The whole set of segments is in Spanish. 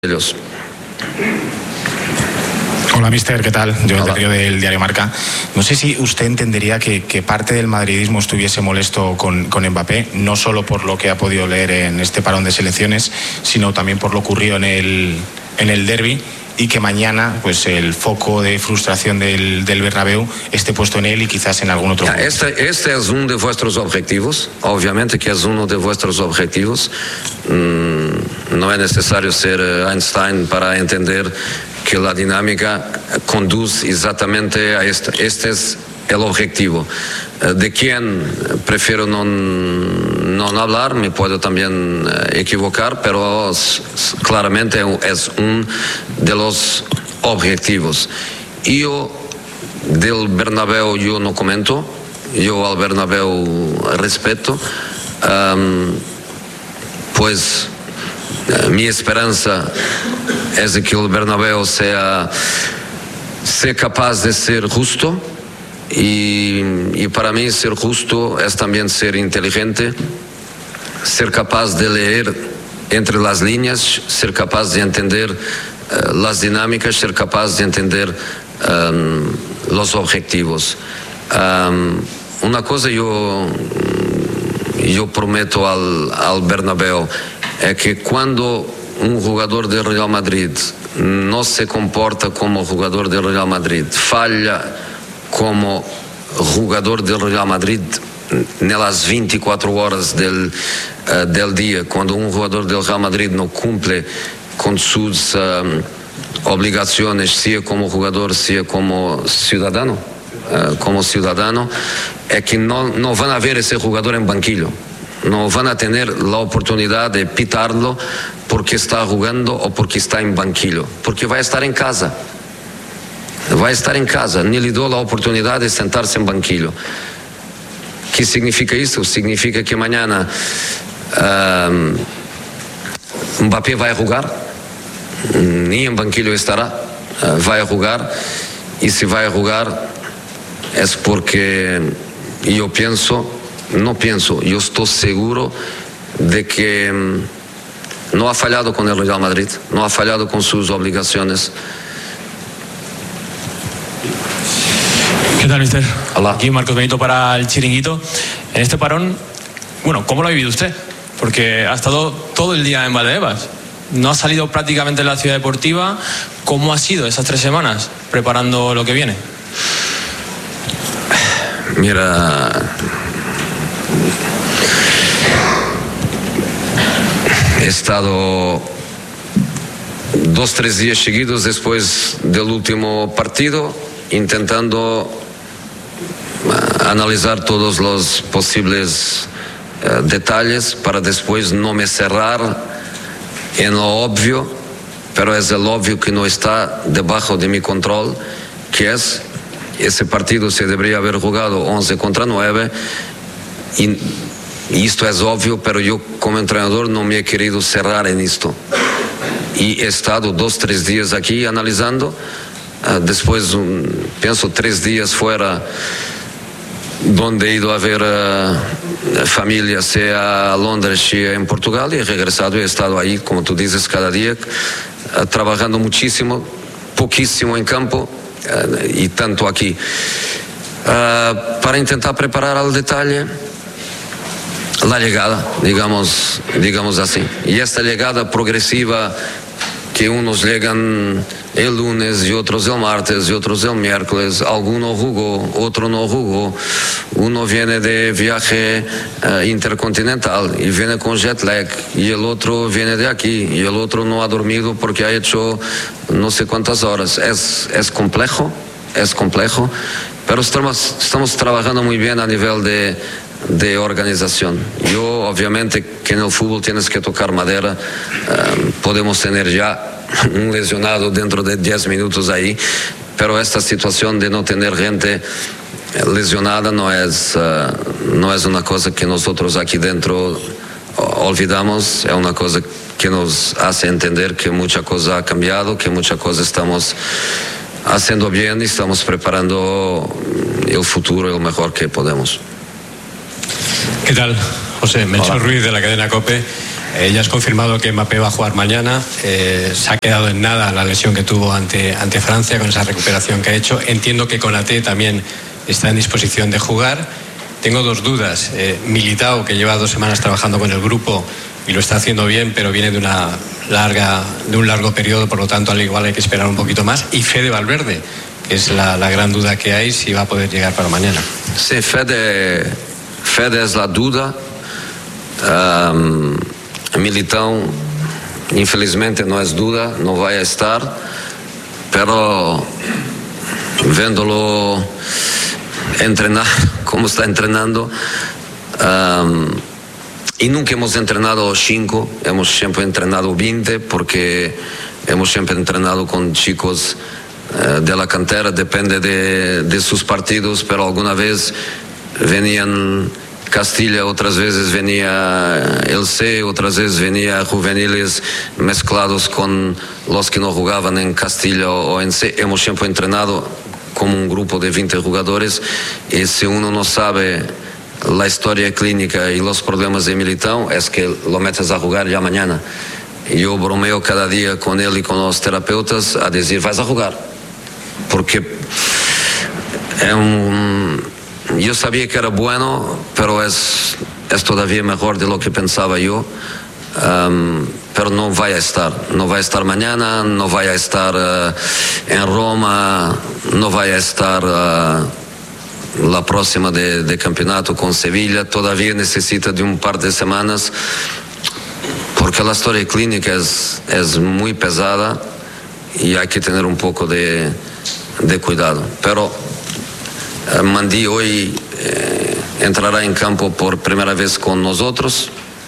ellos. Hola, mister, ¿qué tal? Yo Hola. te río del diario Marca. No sé si usted entendería que parte del madridismo estuviese molesto con Mbappé, no solo por lo que ha podido leer en este parón de selecciones, sino también por lo ocurrido en el derbi, y que mañana pues el foco de frustración del Bernabéu esté puesto en él y quizás en algún otro. Este es uno de vuestros objetivos, obviamente que es uno de vuestros objetivos. No es necesario ser Einstein para entender que la dinámica conduce exactamente a esto. Este es el objetivo. De quién prefiero no hablar, me puedo también equivocar, pero claramente es uno de los objetivos. Yo del Bernabéu yo no comento, yo al Bernabéu respeto, pues mi esperanza es de que el Bernabéu sea capaz de ser justo. Y para mí ser justo es también ser inteligente, ser capaz de leer entre las líneas, ser capaz de entender las dinámicas, ser capaz de entender los objetivos. Una cosa yo prometo al Bernabéu es que cuando un jugador del Real Madrid no se comporta como jugador del Real Madrid, falla como jugador del Real Madrid en las 24 horas del día, cuando un jugador del Real Madrid no cumple con sus obligaciones, sea como jugador, sea como ciudadano, es que no van a ver ese jugador en banquillo. No van a tener la oportunidad de pitarlo porque está jugando o porque está en banquillo, porque va a estar en casa. Va a estar en casa, ni le dio la oportunidad de sentarse en banquillo. ¿Qué significa esto? Significa que mañana Mbappé va a jugar, ni en banquillo estará, va a jugar, y si va a jugar es porque yo estoy seguro de que no ha fallado con el Real Madrid, no ha fallado con sus obligaciones. ¿Qué tal, mister? Hola. Aquí Marcos Benito para el Chiringuito. En este parón, bueno, ¿cómo lo ha vivido usted? Porque ha estado todo el día en Valdebebas. No ha salido prácticamente de la ciudad deportiva. ¿Cómo ha sido esas 3 semanas preparando lo que viene? Mira, he estado 2-3 días seguidos después del último partido intentando analizar todos los posibles detalles para después no me cerrar en lo obvio, pero es el obvio que no está debajo de mi control, que es ese partido se debería haber jugado 11 contra 9 y esto es obvio, pero yo como entrenador no me he querido cerrar en esto y he estado 2-3 días aquí analizando. Después pienso 3 días fuera donde he ido a ver familia, sea a Londres, sea en Portugal, y he regresado y he estado ahí, como tú dices, cada día trabajando muchísimo, poquísimo en campo y tanto aquí para intentar preparar al detalle la llegada, digamos así, y esta llegada progresiva que unos llegan el lunes y otros el martes y otros el miércoles, alguno jugó, otro no jugó, uno viene de viaje intercontinental y viene con jet lag, y el otro viene de aquí y el otro no ha dormido porque ha hecho no sé cuántas horas. Es complejo, pero estamos trabajando muy bien a nivel de organización. Yo obviamente que en el fútbol tienes que tocar madera, podemos tener ya un lesionado dentro de 10 minutos ahí, pero esta situación de no tener gente lesionada no es una cosa que nosotros aquí dentro olvidamos, es una cosa que nos hace entender que mucha cosa ha cambiado, que mucha cosa estamos haciendo bien y estamos preparando el futuro lo mejor que podemos. ¿Qué tal, José? Melchor Ruiz, de la cadena COPE. Ya has confirmado que Mbappé va a jugar mañana. Se ha quedado en nada la lesión que tuvo ante Francia con esa recuperación que ha hecho. Entiendo que Konaté también está en disposición de jugar. Tengo dos dudas. Militao, que lleva 2 semanas trabajando con el grupo y lo está haciendo bien, pero viene de un largo periodo, por lo tanto al igual hay que esperar un poquito más. Y Fede Valverde, que es la gran duda que hay, si va a poder llegar para mañana. Sí, Fede es la duda. Militão, infelizmente, no es duda, no va a estar, pero viéndolo entrenar, como está entrenando, y nunca hemos entrenado 5, hemos siempre entrenado 20, porque hemos siempre entrenado con chicos de la cantera, depende de sus partidos, pero alguna vez venían Castilla, otras veces venía el C, otras veces venía juveniles mezclados con los que no jugaban en Castilla o en C. Hemos siempre entrenado como un grupo de 20 jugadores, y si uno no sabe la historia clínica y los problemas de Militão, es que lo metes a jugar ya mañana. Yo bromeo cada día con él y con los terapeutas a decir, vas a jugar, porque yo sabía que era bueno, pero es todavía mejor de lo que pensaba yo. Pero no vaya a estar mañana, no vaya a estar en Roma, no vaya a estar la próxima de campeonato con Sevilla. Todavía necesita de un par de semanas, porque la historia clínica es muy pesada y hay que tener un poco de cuidado. Pero Mendy hoy entrará en campo por primera vez con nosotros,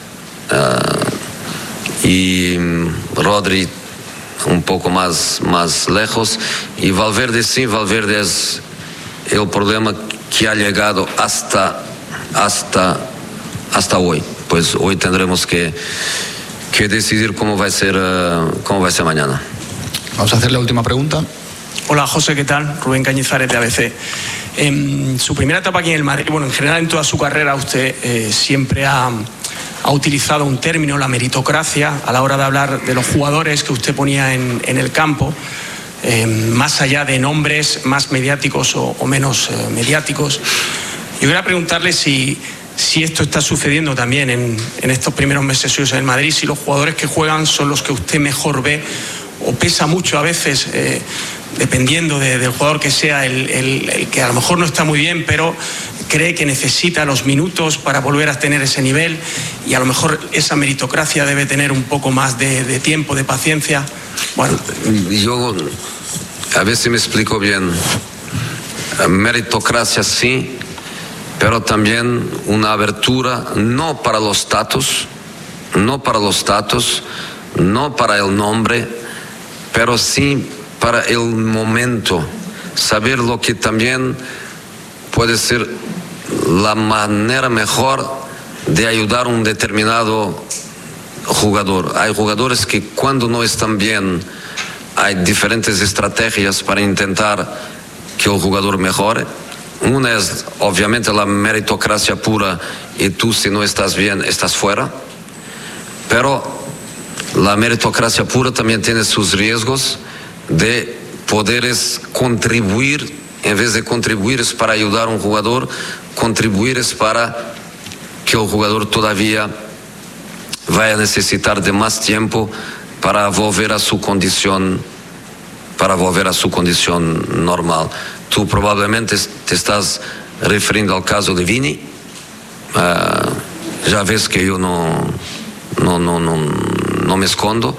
y Rodri un poco más lejos, y Valverde sí, Valverde es el problema que ha llegado hasta hoy. Pues hoy tendremos que decidir cómo va a ser mañana. Vamos a hacer la última pregunta. Hola José, ¿qué tal? Rubén Cañizares de ABC. En su primera etapa aquí en el Madrid, bueno, en general en toda su carrera usted siempre ha utilizado un término, la meritocracia, a la hora de hablar de los jugadores que usted ponía en el campo, más allá de nombres más mediáticos o menos mediáticos. Yo quería preguntarle si esto está sucediendo también en estos primeros meses suyos en el Madrid, si los jugadores que juegan son los que usted mejor ve, o pesa mucho a veces, dependiendo del jugador que sea, el que a lo mejor no está muy bien, pero cree que necesita los minutos para volver a tener ese nivel, y a lo mejor esa meritocracia debe tener un poco más de tiempo, de paciencia. Bueno, yo a ver si me explico bien. Meritocracia sí, pero también una abertura no para los status, no para el nombre, pero sí para el momento, saber lo que también puede ser la manera mejor de ayudar a un determinado jugador. Hay jugadores que cuando no están bien, hay diferentes estrategias para intentar que el jugador mejore. Una es obviamente la meritocracia pura, y tú si no estás bien estás fuera, pero la meritocracia pura también tiene sus riesgos de poder contribuir. En vez de contribuir es para ayudar a un jugador, contribuir es para que el jugador todavía vaya a necesitar de más tiempo para volver a su condición normal. Tú probablemente te estás refiriendo al caso de Vini. Ya ves que yo no me escondo.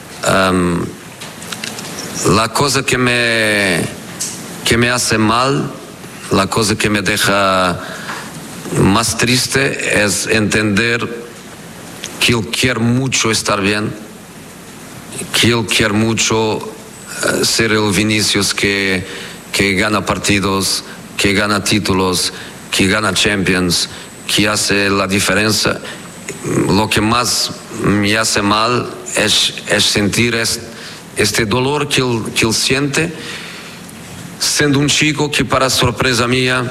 La cosa que me hace mal, la cosa que me deja más triste es entender que él quiere mucho estar bien, que él quiere mucho ser el Vinicius que gana partidos, que gana títulos, que gana Champions, que hace la diferencia. Lo que más me hace mal es sentir este dolor que él siente, siendo un chico que, para sorpresa mía,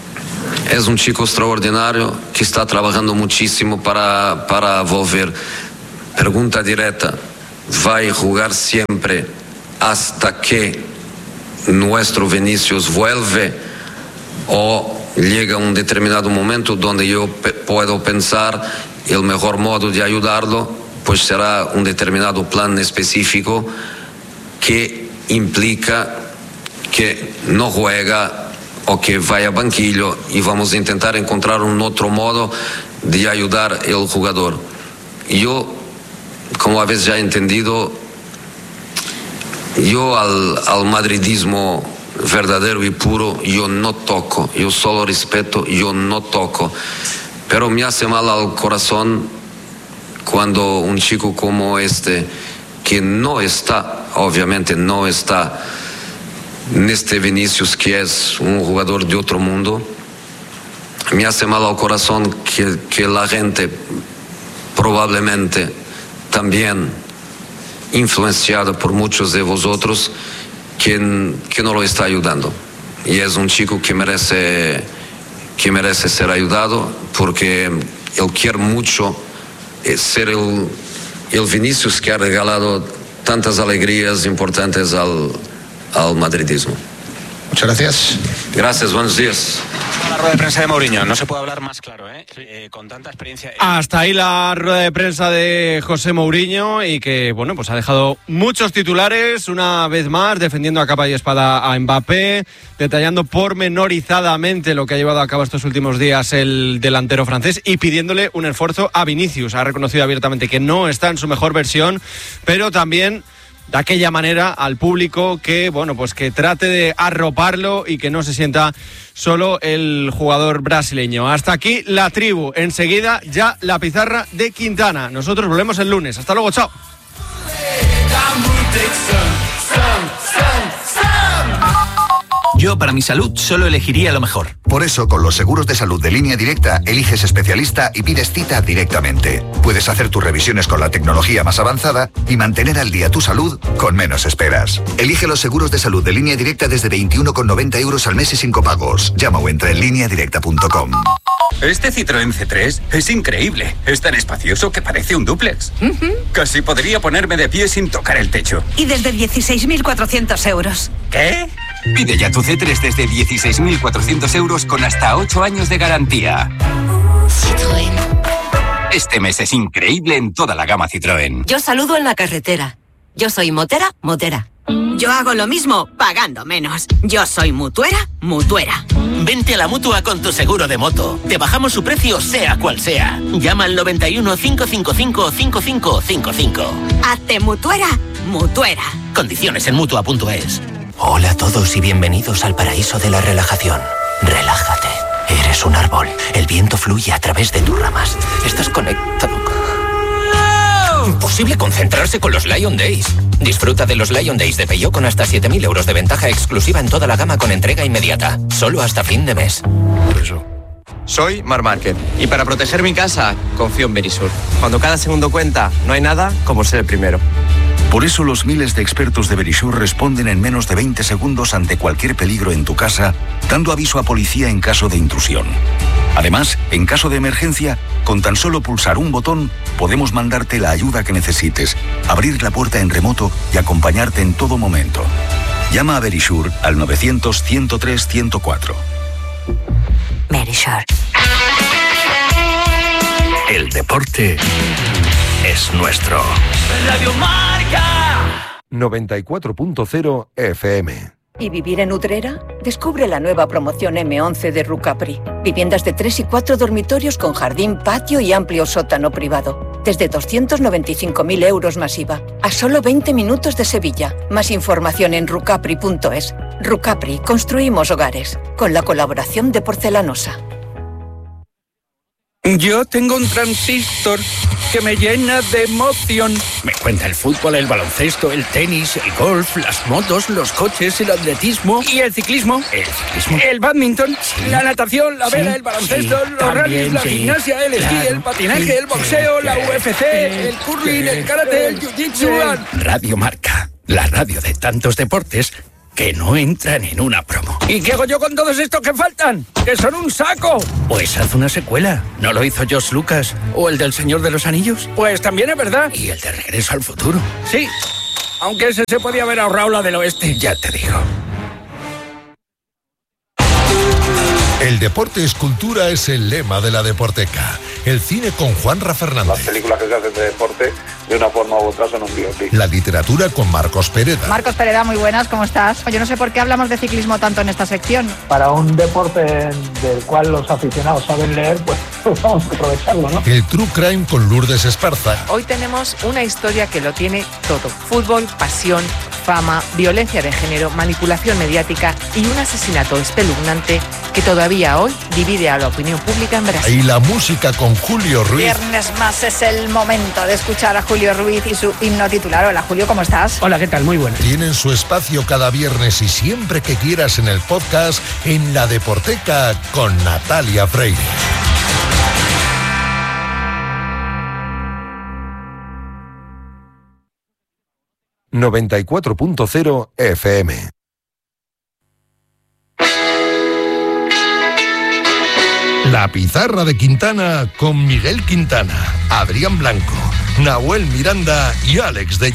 es un chico extraordinario, que está trabajando muchísimo para volver. pregunta directa, ¿va a jugar siempre hasta que nuestro Vinicius vuelve o llega un determinado momento donde yo puedo pensar el mejor modo de ayudarlo pues será un determinado plan específico que implica que no juega o que vaya a banquillo y vamos a intentar encontrar un otro modo de ayudar al jugador? Yo, como habéis ya entendido, yo al madridismo verdadero y puro yo no toco, yo solo respeto, yo no toco, pero me hace mal al corazón cuando un chico como este, que no está, obviamente no está en este Vinicius, que es un jugador de otro mundo, me hace mal al corazón que la gente probablemente también influenciada por muchos de vosotros que no lo está ayudando, y es un chico que merece ser ayudado porque él quiere mucho ser el Vinicius que ha regalado tantas alegrías importantes al madridismo. Muchas gracias. Gracias, buenos días. La rueda de prensa de Mourinho, no se puede hablar más claro, con tanta experiencia. Hasta ahí la rueda de prensa de José Mourinho, y que, bueno, pues ha dejado muchos titulares, una vez más, defendiendo a capa y espada a Mbappé, detallando pormenorizadamente lo que ha llevado a cabo estos últimos días el delantero francés y pidiéndole un esfuerzo a Vinicius. Ha reconocido abiertamente que no está en su mejor versión, pero también de aquella manera al público que, bueno, pues que trate de arroparlo y que no se sienta solo el jugador brasileño. Hasta aquí la tribu. Enseguida ya la pizarra de Quintana. Nosotros volvemos el lunes. Hasta luego, chao. Yo, para mi salud, solo elegiría lo mejor. Por eso, con los seguros de salud de Línea Directa, eliges especialista y pides cita directamente. Puedes hacer tus revisiones con la tecnología más avanzada y mantener al día tu salud con menos esperas. Elige los seguros de salud de Línea Directa desde 21,90 € al mes y sin copagos. Llama o entra en lineadirecta.com. Este Citroën C3 es increíble. Es tan espacioso que parece un dúplex. Casi podría ponerme de pie sin tocar el techo. Y desde 16.400 €. ¿Qué? Pide ya tu C3 desde 16.400 € con hasta 8 años de garantía. Citroën. Este mes es increíble en toda la gama Citroën. Yo saludo en la carretera. Yo soy motera. Yo hago lo mismo, pagando menos. Yo soy mutuera. Vente a la Mutua con tu seguro de moto. Te bajamos su precio sea cual sea. Llama al 91 555 5555. Hazte mutuera. Condiciones en Mutua.es. Hola a todos y bienvenidos al paraíso de la relajación. Relájate. Eres un árbol. El viento fluye a través de tus ramas. Estás conectado. Imposible concentrarse con los Lion Days. Disfruta de los Lion Days de Peugeot con hasta 7.000 € de ventaja exclusiva en toda la gama con entrega inmediata. Solo hasta fin de mes. Soy Marc Márquez y para proteger mi casa confío en Verisur. Cuando cada segundo cuenta, no hay nada como ser el primero. Por eso los miles de expertos de Verisur responden en menos de 20 segundos ante cualquier peligro en tu casa, dando aviso a policía en caso de intrusión. Además, en caso de emergencia, con tan solo pulsar un botón, podemos mandarte la ayuda que necesites, abrir la puerta en remoto y acompañarte en todo momento. Llama a Verisur al 900-103-104. Verisur. El deporte es nuestro. Radio Marca 94.0 FM. ¿Y vivir en Utrera? Descubre la nueva promoción M11 de Rucapri. Viviendas de 3 y 4 dormitorios con jardín, patio y amplio sótano privado. Desde 295.000 € más IVA. A solo 20 minutos de Sevilla. Más información en rucapri.es. Rucapri, construimos hogares. Con la colaboración de Porcelanosa. Yo tengo un transistor que me llena de emoción. Me cuenta el fútbol, el baloncesto, el tenis, el golf, las motos, los coches, el atletismo y el ciclismo. El bádminton, la natación, la vela, el baloncesto, los rallies, la gimnasia, el esquí, el patinaje, el boxeo, la UFC, el curling, el karate, el jiu-jitsu. Radio Marca, la radio de tantos deportes que no entran en una promo. ¿Y qué hago yo con todos estos que faltan? ¡Que son un saco! Pues haz una secuela. ¿No lo hizo George Lucas? ¿O el del Señor de los Anillos? Pues también es verdad. ¿Y el de Regreso al Futuro? Sí, aunque ese se podía haber ahorrado la del oeste, ya te digo. El deporte es cultura es el lema de la Deporteca. El cine con Juanra Fernández. Las películas que se hacen de deporte, de una forma u otra, son un biopic. La literatura con Marcos Pereda. Marcos Pereda, muy buenas, ¿cómo estás? Yo no sé por qué hablamos de ciclismo tanto en esta sección. Para un deporte del cual los aficionados saben leer, pues vamos a aprovecharlo, ¿no? El True Crime con Lourdes Esparza. Hoy tenemos una historia que lo tiene todo. Fútbol, pasión, fama, violencia de género, manipulación mediática y un asesinato espeluznante que todavía hoy divide a la opinión pública en Brasil. Y la música con Julio Ruiz. Viernes más es el momento de escuchar a Julio Ruiz y su himno titular. Hola Julio, ¿cómo estás? Hola, ¿qué tal? Muy buenas. Tienen su espacio cada viernes y siempre que quieras en el podcast en La Deporteca con Natalia Freire. ...94.0 FM. La Pizarra de Quintana con Miguel Quintana, Adrián Blanco, Nahuel Miranda y Alex de